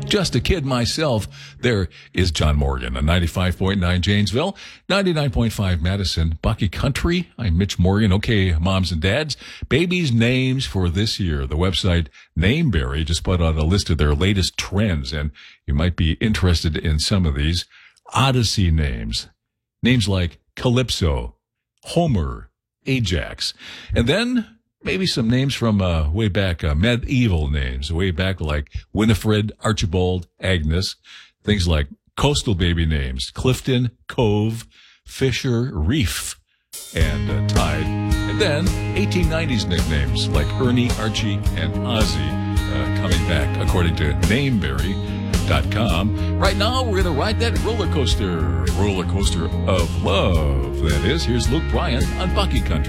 just a kid myself. There is John Morgan on 95.9 Janesville, 99.5 Madison, Bucky Country. I'm Mitch Morgan. Okay, moms and dads, babies' names for this year. The website Nameberry just put out a list of their latest trends, and you might be interested in some of these. Odyssey names. Names like Calypso, Homer, Ajax. And then maybe some names from way back, medieval names, way back like Winifred, Archibald, Agnes. Things like coastal baby names, Clifton, Cove, Fisher, Reef, and Tide. And then 1890s nicknames like Ernie, Archie, and Ozzy coming back, according to Nameberry.com. Right now, we're going to ride that roller coaster of love. That is, here's Luke Bryan on Bucky Country.